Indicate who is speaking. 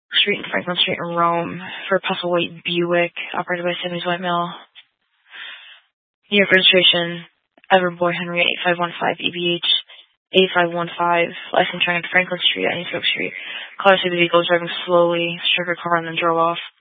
Speaker 1: Street and Franklin Street in Rome for a Puzzle White Buick operated by Sammy's White Male. New York registration, Everboy Henry 8515 EBH 8515, license trying Franklin Street at East Oak Street. Caller said the vehicle was driving slowly, struck a car and then drove off.